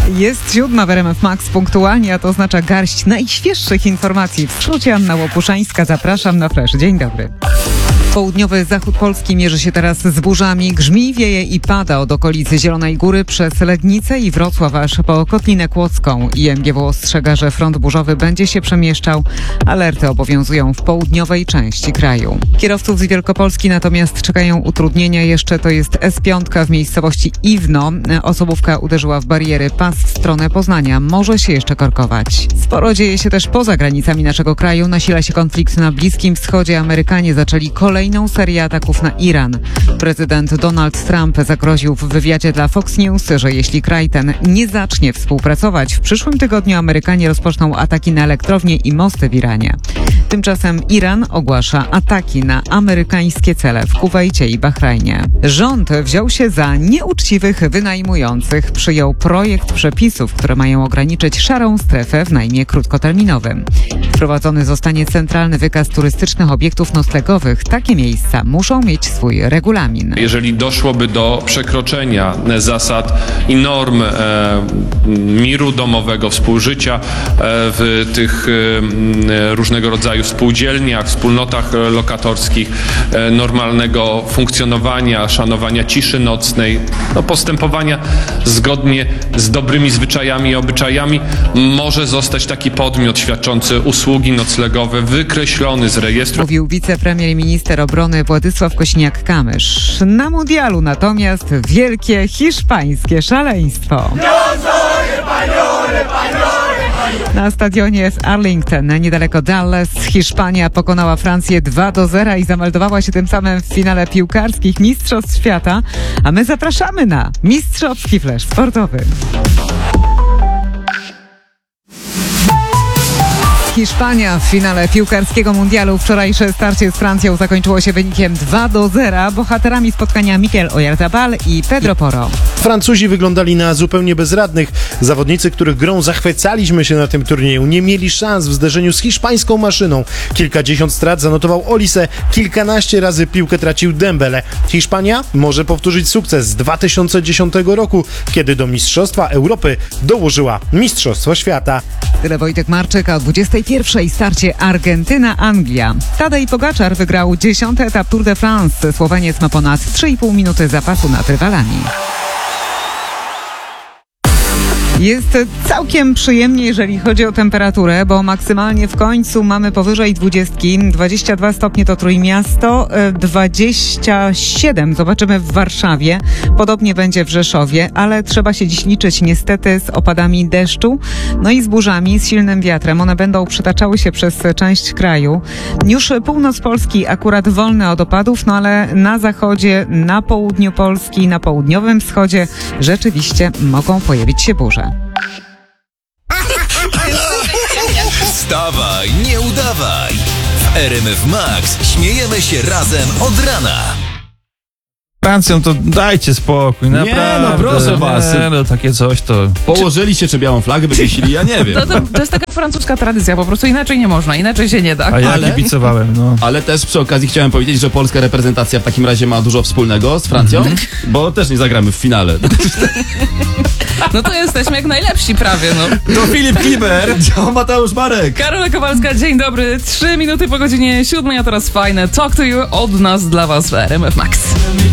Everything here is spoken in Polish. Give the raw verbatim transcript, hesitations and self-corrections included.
Jest siódma w R M F Max punktualnie, a to oznacza garść najświeższych informacji. W skrócie Anna Łopuszańska, zapraszam na Flash. Dzień dobry. Południowy zachód Polski mierzy się teraz z burzami. Grzmi, wieje i pada od okolicy Zielonej Góry przez Legnicę i Wrocław aż po Kotlinę Kłodzką. I M G W ostrzega, że front burzowy będzie się przemieszczał. Alerty obowiązują w południowej części kraju. Kierowców z Wielkopolski natomiast czekają utrudnienia. Jeszcze to jest S pięć w miejscowości Iwno. Osobówka uderzyła w bariery. Pas w stronę Poznania może się jeszcze korkować. Sporo dzieje się też poza granicami naszego kraju. Nasila się konflikt na Bliskim Wschodzie. Amerykanie zaczęli kolejną Kolejną serię ataków na Iran. Prezydent Donald Trump zagroził w wywiadzie dla Fox News, że jeśli kraj ten nie zacznie współpracować, w przyszłym tygodniu Amerykanie rozpoczną ataki na elektrownie i mosty w Iranie. Tymczasem Iran ogłasza ataki na amerykańskie cele w Kuwejcie i Bahrajnie. Rząd wziął się za nieuczciwych wynajmujących. Przyjął projekt przepisów, które mają ograniczyć szarą strefę w najmie krótkoterminowym. Wprowadzony zostanie centralny wykaz turystycznych obiektów noclegowych. Takie miejsca muszą mieć swój regulamin. Jeżeli doszłoby do przekroczenia zasad i norm e, miru domowego, współżycia e, w tych e, różnego rodzaju spółdzielniach, wspólnotach lokatorskich, e, normalnego funkcjonowania, szanowania ciszy nocnej, no, postępowania zgodnie z dobrymi zwyczajami i obyczajami, może zostać taki podmiot świadczący usługi noclegowe wykreślony z rejestru. Mówił wicepremier i minister obrony Władysław Kosiniak-Kamysz. Na mundialu natomiast wielkie hiszpańskie szaleństwo. Na stadionie w Arlington, niedaleko Dallas, Hiszpania pokonała Francję dwa do zera i zameldowała się tym samym w finale piłkarskich Mistrzostw Świata, a my zapraszamy na mistrzowski flash sportowy. Hiszpania w finale piłkarskiego mundialu. Wczorajsze starcie z Francją zakończyło się wynikiem dwa do zera. Bohaterami spotkania Mikel Oyarzabal i Pedro Porro. Francuzi wyglądali na zupełnie bezradnych. Zawodnicy, których grą zachwycaliśmy się na tym turnieju, nie mieli szans w zderzeniu z hiszpańską maszyną. Kilkadziesiąt strat zanotował Olise, kilkanaście razy piłkę tracił Dembele. Hiszpania może powtórzyć sukces z dwa tysiące dziesiątego roku, kiedy do Mistrzostwa Europy dołożyła Mistrzostwo Świata. Tyle Wojtek Marczyk, a o dwudziestej pierwszej starcie Argentyna-Anglia. Tadej Pogaczar wygrał dziesiąty etap Tour de France. Słoweniec ma ponad trzy i pół minuty zapasu nad rywalami. Jest całkiem przyjemnie, jeżeli chodzi o temperaturę, bo maksymalnie w końcu mamy powyżej dwudziestki. dwadzieścia dwa stopnie to Trójmiasto, dwadzieścia siedem zobaczymy w Warszawie. Podobnie będzie w Rzeszowie, ale trzeba się dziś liczyć niestety z opadami deszczu, no i z burzami, z silnym wiatrem. One będą przytaczały się przez część kraju. Już północ Polski akurat wolny od opadów, no ale na zachodzie, na południu Polski, na południowym wschodzie rzeczywiście mogą pojawić się burze. Wstawaj, nie udawaj! W R M F Max śmiejemy się razem od rana. Francją to dajcie spokój, naprawdę. Nie, no proszę was. Nie, no takie coś to... Położyliście czy białą flagę, wywiesili, ja nie wiem. To, to, to jest taka francuska tradycja, po prostu inaczej nie można, inaczej się nie da. A ja Ale- kibicowałem, no. Ale też przy okazji chciałem powiedzieć, że polska reprezentacja w takim razie ma dużo wspólnego z Francją, bo też nie zagramy w finale. No to jesteśmy jak najlepsi prawie, no. To Filip Kliber, dział Mateusz Marek. Karola Kowalska, dzień dobry. Trzy minuty po godzinie siódmej, a teraz fajne Talk to You od nas dla was w R M F Max.